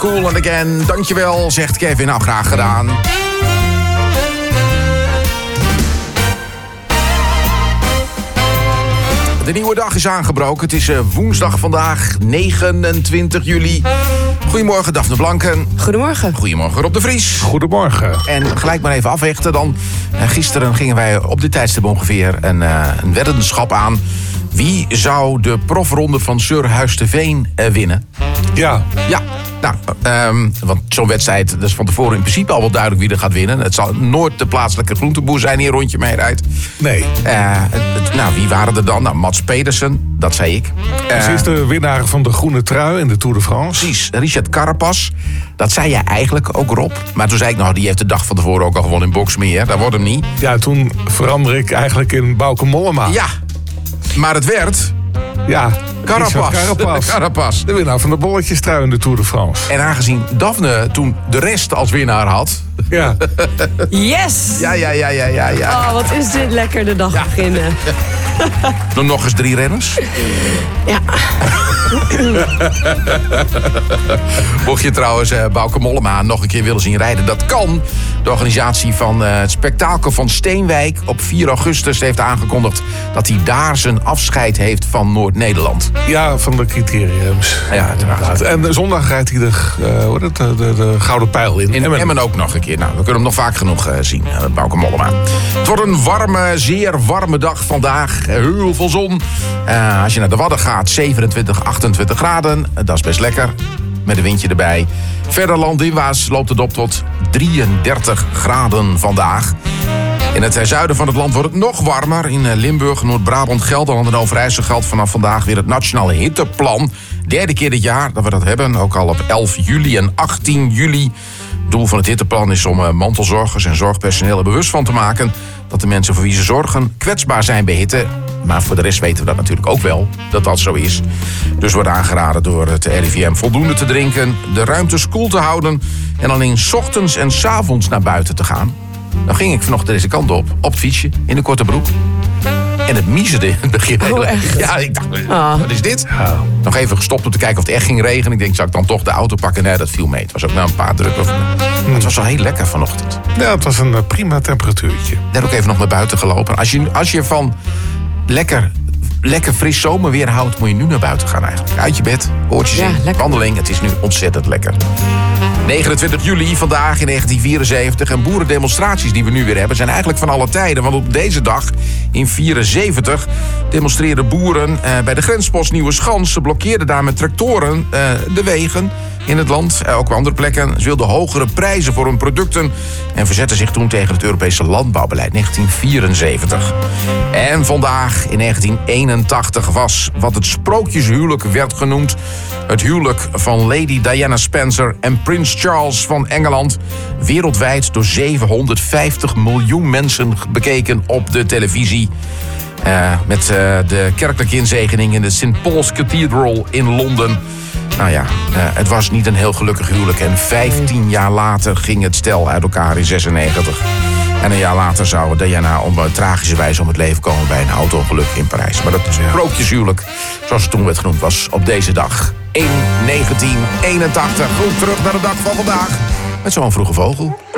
Cool and Again. Dankjewel, zegt Kevin. Nou, graag gedaan. De nieuwe dag is aangebroken. Het is woensdag vandaag, 29 juli. Goedemorgen, Daphne Blanken. Goedemorgen. Goedemorgen, Rob de Vries. Goedemorgen. En gelijk maar even afhechten dan. Gisteren gingen wij op dit tijdstip ongeveer een weddenschap aan. Wie zou de profronde van Surhuis-te-Veen winnen? Ja. Ja, nou, want zo'n wedstrijd, dat is van tevoren in principe al wel duidelijk wie er gaat winnen. Het zal nooit de plaatselijke groenteboer zijn die een rondje mee rijdt. Nee. Nou, wie waren er dan? Nou, Mats Pedersen, dat zei ik. Precies, de winnaar van de groene trui in de Tour de France. Precies, Richard Carapaz. Dat zei jij eigenlijk ook, Rob. Maar toen zei ik, die heeft de dag van tevoren ook al gewonnen in Boxmeer. Dat wordt hem niet. Ja, toen verander ik eigenlijk in Bauke Mollema. Ja, maar het werd... Ja, Carapaz. De winnaar van de bolletjestrui in de Tour de France. En aangezien Daphne toen de rest als winnaar had... Ja. Yes! Ja. Oh, wat is dit lekker de dag beginnen. Nog eens 3 renners. Ja. Mocht je trouwens Bauke Mollema nog een keer willen zien rijden, dat kan. De organisatie van het spektakel van Steenwijk op 4 augustus heeft aangekondigd dat hij daar zijn afscheid heeft van Noord-Nederland. Ja, van de criteriums. Ja, uiteraard. En zondag rijdt hij de Gouden Pijl in. In Emmen ook nog een keer. Nou, we kunnen hem nog vaak genoeg zien, Bauke Mollema. Het wordt een warme, zeer warme dag vandaag. Heel veel zon. Als je naar de Wadden gaat, 27, 28 graden. Dat is best lekker. Met een windje erbij. Verder landinwaarts loopt het op tot 33 graden vandaag. In het zuiden van het land wordt het nog warmer. In Limburg, Noord-Brabant, Gelderland en Overijssel geldt vanaf vandaag weer het Nationale Hitteplan. 3e keer dit jaar dat we dat hebben. Ook al op 11 juli en 18 juli. Het doel van het hitteplan is om mantelzorgers en zorgpersoneel er bewust van te maken dat de mensen voor wie ze zorgen kwetsbaar zijn bij hitte. Maar voor de rest weten we dat natuurlijk ook wel, dat dat zo is. Dus wordt aangeraden door het RIVM voldoende te drinken, de ruimtes koel te houden en alleen 's ochtends en 's avonds naar buiten te gaan. Dan ging ik vanochtend deze kant op het fietsje, in de korte broek. En het miezerde in het begin. Oh, echt? Ja, ik dacht, wat is dit? Ja. Nog even gestopt om te kijken of het echt ging regenen. Ik denk, zou ik dan toch de auto pakken? Nee, dat viel mee. Het was ook na een paar drukken. Maar het was wel heel lekker vanochtend. Ja, het was een prima temperatuurtje. Net ook even nog naar buiten gelopen. Als je van lekker fris zomerweer houdt, moet je nu naar buiten gaan eigenlijk. Uit je bed, oortjes in, wandeling. Het is nu ontzettend lekker. 29 juli, vandaag in 1974. En boerendemonstraties die we nu weer hebben zijn eigenlijk van alle tijden. Want op deze dag, in 1974, demonstreerden boeren bij de grenspost Nieuweschans. Ze blokkeerden daar met tractoren de wegen in het land. Ook op andere plekken. Ze wilden hogere prijzen voor hun producten. En verzetten zich toen tegen het Europese landbouwbeleid 1974. En vandaag, in 1981, was wat het sprookjeshuwelijk werd genoemd. Het huwelijk van Lady Diana Spencer en Prins Charles van Engeland. Wereldwijd door 750 miljoen mensen bekeken op de televisie. Met de kerkelijke inzegening in de St. Paul's Cathedral in Londen. Nou ja, het was niet een heel gelukkig huwelijk. En 15 jaar later ging het stel uit elkaar in 96. En een jaar later zou Diana op tragische wijze om het leven komen bij een auto-ongeluk in Parijs. Maar dat sprookjeshuwelijk, zoals het toen werd genoemd, was op deze dag in 1981. Goed, terug naar de dag van vandaag met zo'n vroege vogel.